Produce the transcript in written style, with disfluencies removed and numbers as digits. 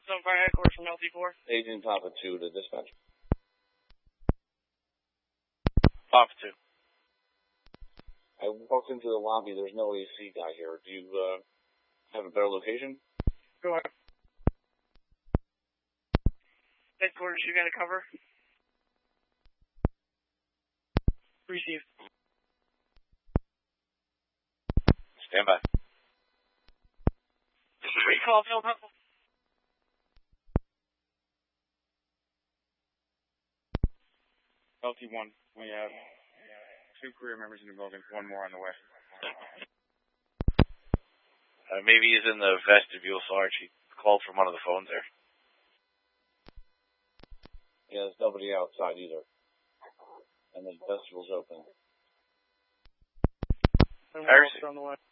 Sunfire headquarters from LT4. Agent Papa 2 to dispatch. Papa 2. I walked into the lobby. There's no AC guy here. Do you have a better location? Go ahead. Headquarters, you got a cover? Receive. Stand by. Recall, Phil. LT1, we have 2 career members in the building, 1 more on the way. Maybe he's in the vestibule, Sarge. He called from one of the phones there. Yeah, there's nobody outside either. And the vestible's open. Harrison. On the way.